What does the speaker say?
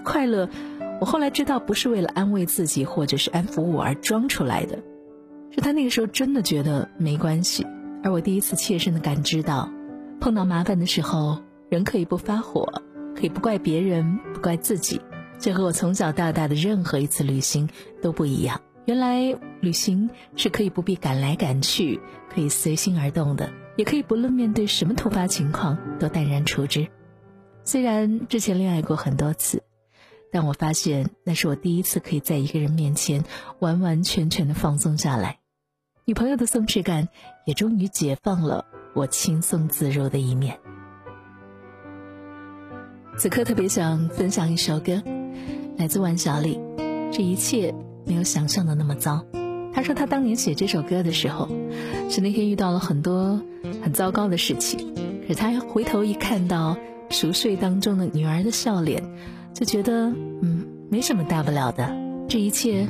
的快乐，我后来知道不是为了安慰自己或者是安抚我而装出来的，是他那个时候真的觉得没关系。而我第一次切身的感知到，碰到麻烦的时候，人可以不发火，可以不怪别人，不怪自己，这和我从小到大的任何一次旅行都不一样。原来旅行是可以不必赶来赶去，可以随心而动的，也可以不论面对什么突发情况都淡然处之。虽然之前恋爱过很多次，但我发现那是我第一次可以在一个人面前完完全全的放松下来。女朋友的松弛感也终于解放了我轻松自如的一面。此刻特别想分享一首歌，来自万晓利，这一切没有想象的那么糟。他说他当年写这首歌的时候，是那天遇到了很多很糟糕的事情，可是他回头一看到熟睡当中的女儿的笑脸，就觉得没什么大不了的，这一切